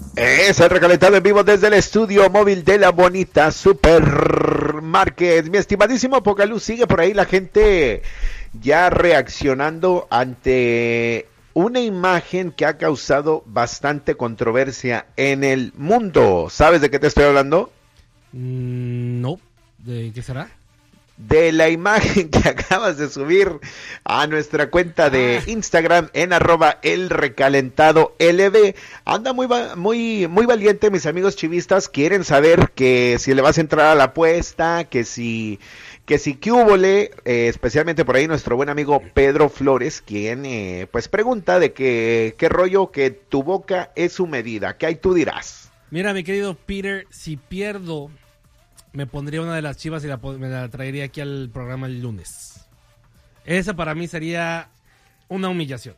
Es el recalentado en vivo desde el estudio móvil de la bonita Supermarket. Mi estimadísimo Pocaluz, sigue por ahí la gente ya reaccionando ante una imagen que ha causado bastante controversia en el mundo. ¿Sabes de qué te estoy hablando? No, ¿de qué será? De la imagen que acabas de subir a nuestra cuenta de Instagram en @elrecalentadolb. Anda muy valiente, mis amigos chivistas. Quieren saber que si le vas a entrar a la apuesta, que si qué húbole, especialmente por ahí nuestro buen amigo Pedro Flores, quien pues pregunta de qué rollo, que tu boca es su medida. ¿Qué hay tú dirás? Mira, mi querido Peter, si pierdo, me pondría una de las chivas y me la traería aquí al programa el lunes. Esa para mí sería una humillación.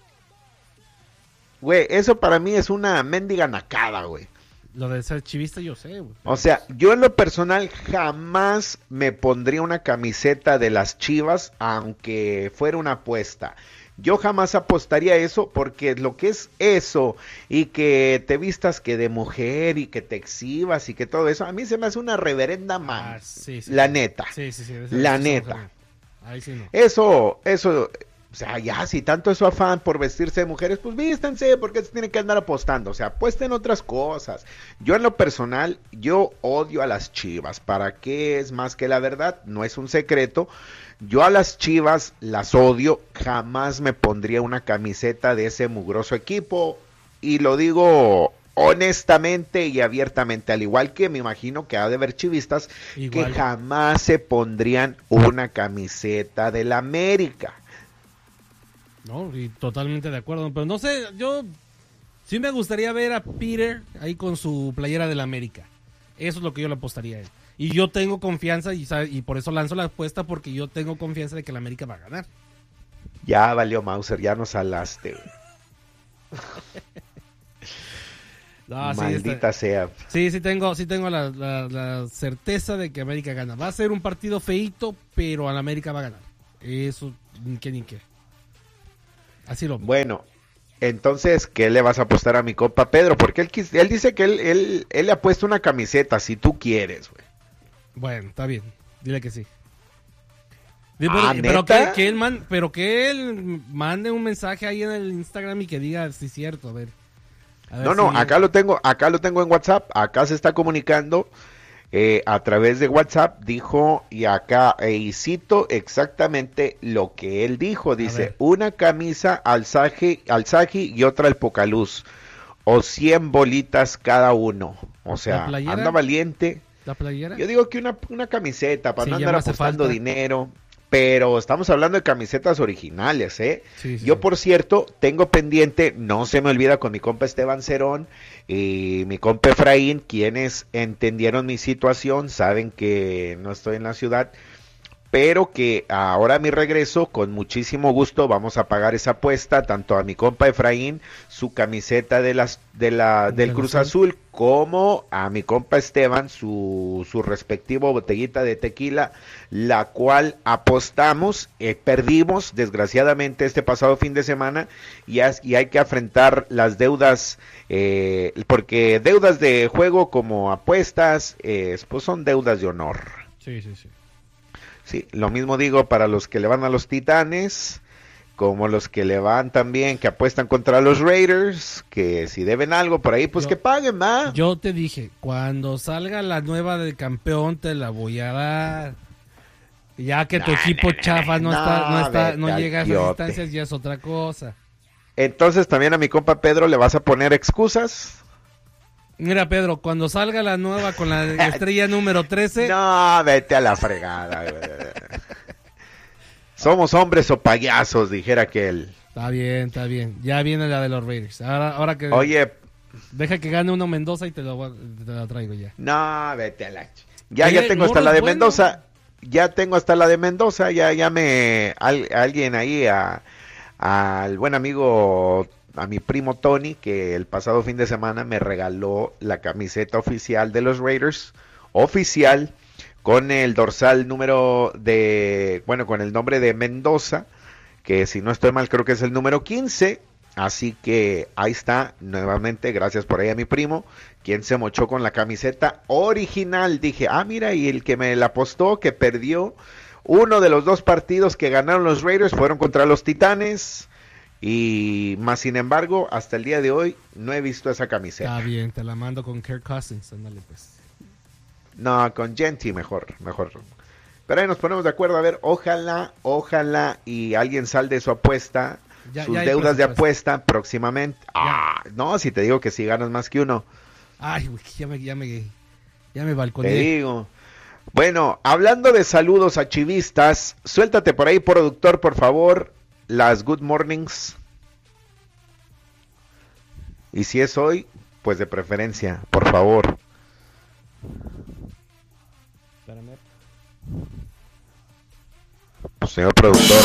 Güey, eso para mí es una mendiga nacada, güey. Lo de ser chivista yo sé, güey. O sea, yo en lo personal jamás me pondría una camiseta de las Chivas, aunque fuera una apuesta. Yo jamás apostaría eso, porque lo que es eso y que te vistas que de mujer y que te exhibas y que todo eso, a mí se me hace una reverenda man. Sí, la neta. Sí, la neta. Ahí sí no. Eso, o sea, ya, si tanto es su afán por vestirse de mujeres, pues vístanse, porque se tienen que andar apostando, o sea, apuesten otras cosas. Yo en lo personal, yo odio a las Chivas. ¿Para qué? Es más que la verdad, no es un secreto. Yo a las Chivas las odio, jamás me pondría una camiseta de ese mugroso equipo, y lo digo honestamente y abiertamente, al igual que me imagino que ha de haber chivistas que jamás se pondrían una camiseta del América. No, y totalmente de acuerdo, pero no sé, yo sí me gustaría ver a Peter ahí con su playera del América. Eso es lo que yo le apostaría a él. Y yo tengo confianza y por eso lanzo la apuesta, porque yo tengo confianza de que el América va a ganar. Ya valió Mauser, ya nos salaste. No, maldita sea. Sí tengo la certeza de que América gana. Va a ser un partido feíto, pero al América va a ganar. Eso, ni qué. Así lo veo. Bueno, entonces, ¿qué le vas a apostar a mi compa Pedro? Porque él dice que él le ha puesto una camiseta, si tú quieres, güey. Bueno, está bien, dile que sí. Pero que él mande un mensaje ahí en el Instagram y que diga si es cierto, a ver. No, acá lo tengo en WhatsApp, acá se está comunicando a través de WhatsApp, dijo, y acá, y cito exactamente lo que él dijo, dice, una camisa al Saji y otra al Pocaluz, o 100 bolitas cada uno, o sea, anda valiente. ¿La playera? Yo digo que una camiseta, para no andar apostando dinero. Pero estamos hablando de camisetas originales, ¿eh? Sí. Yo, por cierto, tengo pendiente, no se me olvida, con mi compa Esteban Cerón y mi compa Efraín, quienes entendieron mi situación, saben que no estoy en la ciudad, pero que ahora a mi regreso, con muchísimo gusto, vamos a pagar esa apuesta, tanto a mi compa Efraín, su camiseta del Cruz Azul, como a mi compa Esteban, su respectivo botellita de tequila, la cual apostamos, perdimos desgraciadamente este pasado fin de semana, y hay que afrontar las deudas, porque deudas de juego como apuestas, pues son deudas de honor. Sí. Sí, lo mismo digo para los que le van a los Titanes, como los que le van también, que apuestan contra los Raiders, que si deben algo por ahí, pues que paguen, ¿va? Yo te dije, cuando salga la nueva del campeón te la voy a dar. Ya que tu equipo chafa no llega a esas distancias, ya es otra cosa. Entonces también a mi compa Pedro le vas a poner excusas. Mira, Pedro, cuando salga la nueva con la estrella número 13... No, vete a la fregada. Somos hombres o payasos, dijera aquel. Está bien. Ya viene la de los Raiders. Ahora que... Oye... Deja que gane uno Mendoza y te la traigo ya. No, vete a la... Ya tengo hasta la de Mendoza. Ya tengo hasta la de Mendoza. Ya alguien ahí al buen amigo... a mi primo Tony, que el pasado fin de semana me regaló la camiseta oficial de los Raiders, oficial, con el dorsal con el nombre de Mendoza, que si no estoy mal creo que es el número 15, Así que ahí está, nuevamente, gracias por ahí a mi primo, quien se mochó con la camiseta original. Dije, mira, y el que me la apostó, que perdió uno de los 2 partidos que ganaron los Raiders, fueron contra los Titanes. Y más sin embargo, hasta el día de hoy, no he visto esa camiseta. Está bien, te la mando con Kirk Cousins, ándale pues. No, con Genti mejor. Pero ahí nos ponemos de acuerdo, a ver, ojalá y alguien salde su apuesta. Sus deudas de apuesta próximamente. No, si te digo que si ganas más que uno. Ay, güey, ya me balconé. Te digo. Bueno, hablando de saludos a chivistas, suéltate por ahí, productor, por favor, las good mornings. Y si es hoy, pues de preferencia, por favor. Espérame. Pues, señor productor.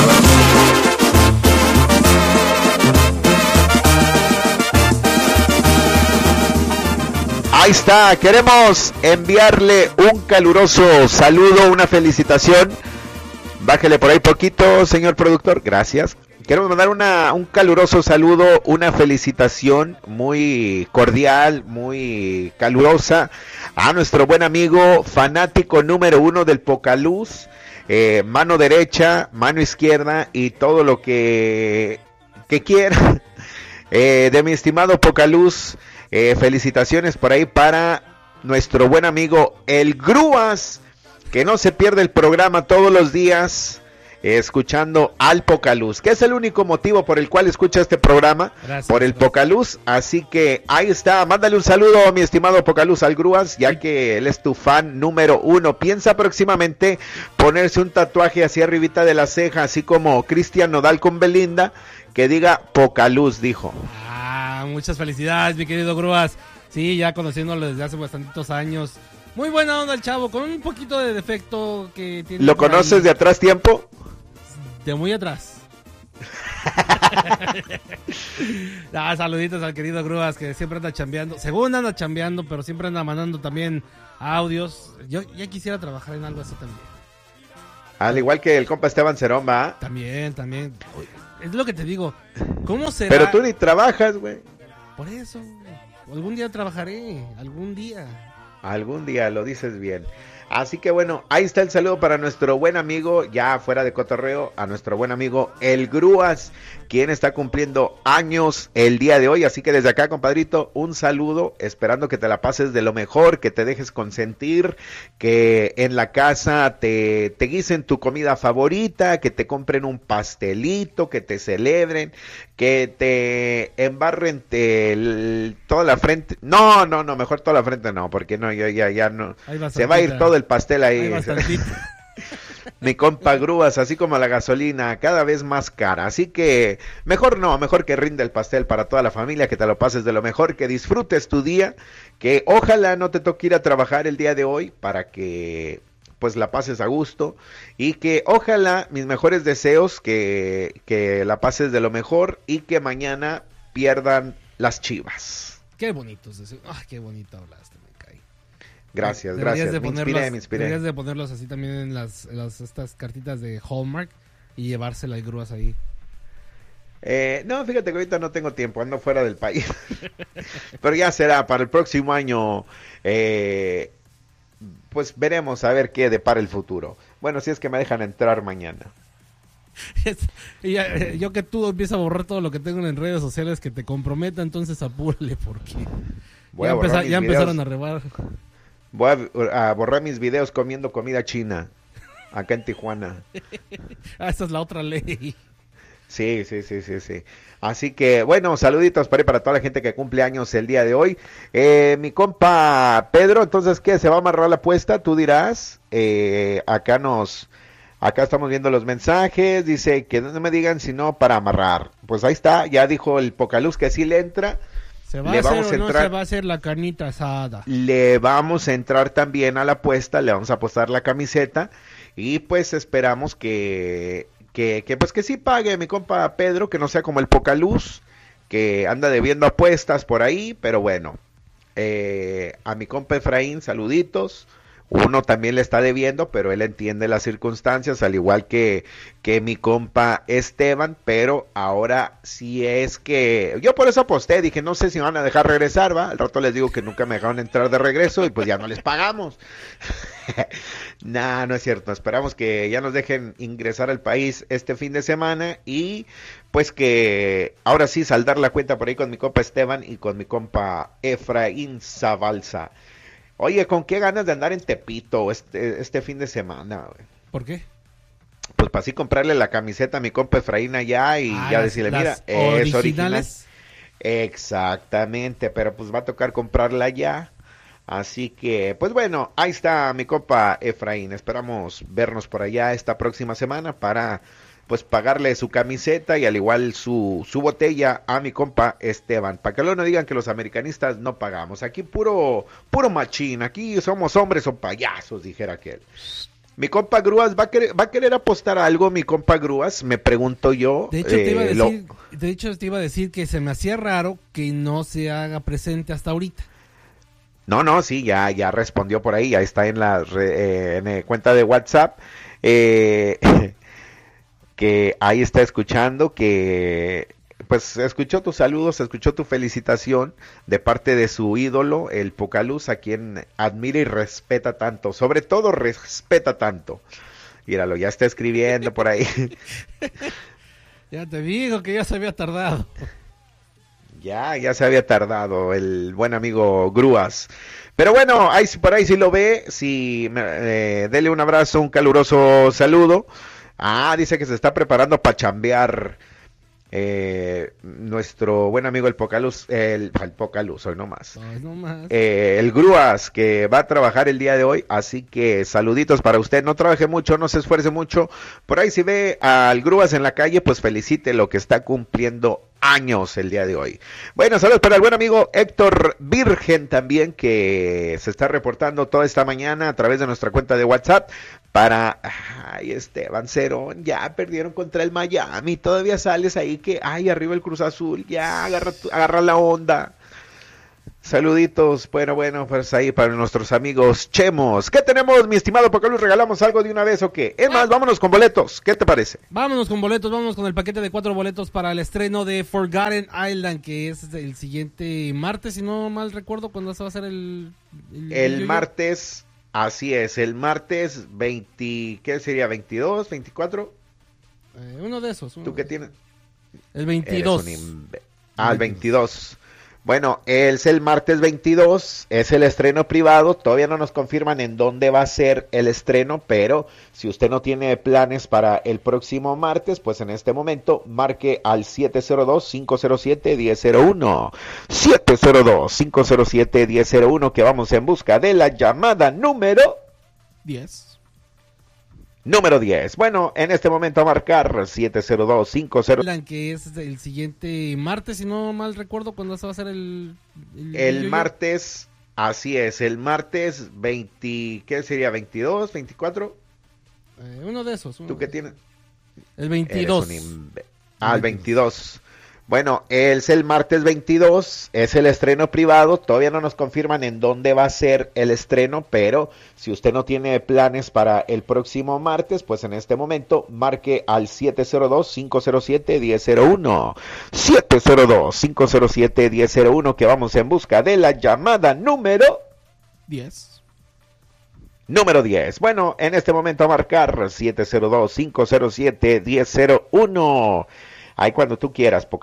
Ahí está, queremos enviarle un caluroso saludo, una felicitación. Bájele por ahí poquito, señor productor, gracias. Queremos mandar un caluroso saludo, una felicitación muy cordial, muy calurosa a nuestro buen amigo fanático número 1 del Pocaluz, mano derecha, mano izquierda y todo lo que quiera, de mi estimado Pocaluz. Felicitaciones por ahí para nuestro buen amigo El Grúas, que no se pierde el programa todos los días, escuchando al Pocaluz, que es el único motivo por el cual escucha este programa. Gracias, por el Pocaluz. Así que ahí está, mándale un saludo a mi estimado Pocaluz, al Grúas, ya que él es tu fan número 1. Piensa próximamente ponerse un tatuaje así arribita de la ceja, así como Cristian Nodal con Belinda, que diga Pocaluz, dijo. Muchas felicidades, mi querido Grúas. Sí, ya conociéndolo desde hace bastantitos años. Muy buena onda el chavo, con un poquito de defecto que tiene. ¿Lo conoces ahí de atrás tiempo? De muy atrás. Saluditos al querido Grúas, que siempre anda chambeando. Según anda chambeando, pero siempre anda mandando también audios. Yo ya quisiera trabajar en algo así también. Al igual que el compa Esteban Cerón, ¿va? También. Es lo que te digo. ¿Cómo será? Pero tú ni trabajas, güey. Por eso. Algún día trabajaré. Algún día, lo dices bien. Así que bueno, ahí está el saludo para nuestro buen amigo, ya fuera de cotorreo, a nuestro buen amigo El Grúas, quien está cumpliendo años el día de hoy. Así que desde acá, compadrito, un saludo, esperando que te la pases de lo mejor, que te dejes consentir, que en la casa te guisen tu comida favorita, que te compren un pastelito, que te celebren, que te embarren toda la frente. No, mejor toda la frente no, porque no, ya no. Se va a ir todo el pastel ahí. Mi compa Grúas, así como la gasolina, cada vez más cara. Así que mejor que rinde el pastel para toda la familia, que te lo pases de lo mejor, que disfrutes tu día, que ojalá no te toque ir a trabajar el día de hoy para que pues la pases a gusto, y que ojalá, mis mejores deseos, que la pases de lo mejor y que mañana pierdan las Chivas. Qué bonitos deseos. Qué bonito hablaste. Gracias. Me inspiré. Deberías de ponerlos así también en estas cartitas de Hallmark y llevársela a Grúas ahí. No, fíjate que ahorita no tengo tiempo, ando fuera del país. Pero ya será para el próximo año. Pues veremos a ver qué depara el futuro. Bueno, si es que me dejan entrar mañana. Yo que tú empiezas a borrar todo lo que tengo en redes sociales que te comprometa, entonces apúrale porque ya empezaron a rebar. Voy a borrar mis videos comiendo comida china acá en Tijuana. Esa es la otra ley. Sí. Así que, bueno, saluditos para toda la gente que cumple años el día de hoy. Mi compa Pedro, entonces, ¿qué? ¿Se va a amarrar la apuesta? Tú dirás. Acá estamos viendo los mensajes. Dice que no me digan sino para amarrar. Pues ahí está, ya dijo el Pocaluz que sí le entra. ¿Se va a hacer o no se va a hacer la carnita asada? Le vamos a entrar también a la apuesta, le vamos a apostar la camiseta y pues esperamos que sí pague mi compa Pedro, que no sea como el Pocaluz, que anda debiendo apuestas por ahí, pero bueno, a mi compa Efraín, saluditos, uno también le está debiendo, pero él entiende las circunstancias, al igual que mi compa Esteban, pero ahora sí es que, yo por eso aposté, dije, no sé si me van a dejar regresar, ¿va? Al rato les digo que nunca me dejaron entrar de regreso y pues ya no les pagamos. Nah, no es cierto, esperamos que ya nos dejen ingresar al país este fin de semana y pues que ahora sí saldar la cuenta por ahí con mi compa Esteban y con mi compa Efraín Zabalza. Oye, ¿con qué ganas de andar en Tepito este fin de semana, güey? ¿Por qué? Pues para así comprarle la camiseta a mi compa Efraín allá y ya decirle, mira, es original. Exactamente, pero pues va a tocar comprarla ya. Así que, pues bueno, ahí está mi compa Efraín. Esperamos vernos por allá esta próxima semana para pues pagarle su camiseta y al igual su botella a mi compa Esteban, para que luego no digan que los americanistas no pagamos, aquí puro machín, aquí somos hombres o payasos, dijera aquel. Mi compa Grúas, ¿va a querer apostar algo, mi compa Grúas? Me pregunto yo. De hecho, te iba a decir que se me hacía raro que no se haga presente hasta ahorita. No, sí, ya respondió por ahí, ya está en la cuenta de WhatsApp, que ahí está escuchando, que pues escuchó tus saludos, escuchó tu felicitación de parte de su ídolo, el Pocaluz, a quien admira y respeta tanto, sobre todo respeta tanto. Míralo, ya está escribiendo por ahí. Ya te digo que ya se había tardado. Ya se había tardado el buen amigo Grúas. Pero bueno, ahí por ahí si lo ve, dele un abrazo, un caluroso saludo. Dice que se está preparando para chambear nuestro buen amigo el Pocaluz, el Pocaluz, hoy nomás. El Grúas, que va a trabajar el día de hoy, así que saluditos para usted, no trabaje mucho, no se esfuerce mucho, por ahí si ve al Grúas en la calle, pues felicite lo que está cumpliendo años el día de hoy. Bueno, saludos para el buen amigo Héctor Virgen también, que se está reportando toda esta mañana a través de nuestra cuenta de WhatsApp para, Esteban Cerón, ya perdieron contra el Miami, todavía sales ahí que, arriba el Cruz Azul, ya agarra la onda. Saluditos, bueno, pues ahí para nuestros amigos Chemos. ¿Qué tenemos, mi estimado Pocaluz? ¿Regalamos algo de una vez o qué? Es más, vámonos con boletos, ¿qué te parece? Vámonos con boletos, vámonos con el paquete de 4 boletos para el estreno de Forgotten Island, que es el siguiente martes, si no mal recuerdo, cuando se va a hacer el martes, así es, el martes 20, ¿qué sería? ¿22, 24? Uno de esos. ¿Tú qué tienes? El 22. El 22. Bueno, es el martes 22, es el estreno privado, todavía no nos confirman en dónde va a ser el estreno, pero si usted no tiene planes para el próximo martes, pues en este momento marque al 702-507-1001, 702-507-1001, que vamos en busca de la llamada número 10. Número 10. Bueno, en este momento a marcar 702-50. Que es el siguiente martes, si no mal recuerdo, cuando se va a hacer el martes, así es, el martes 20, ¿qué sería? ¿22, 24? Uno de esos. ¿Tú qué tienes? El 22. El 22. Bueno, es el martes 22, es el estreno privado, todavía no nos confirman en dónde va a ser el estreno, pero si usted no tiene planes para el próximo martes, pues en este momento marque al 702-507-1001, 702-507-1001, que vamos en busca de la llamada número 10. Número 10. Bueno, en este momento a marcar 702-507-1001. Ahí cuando tú quieras,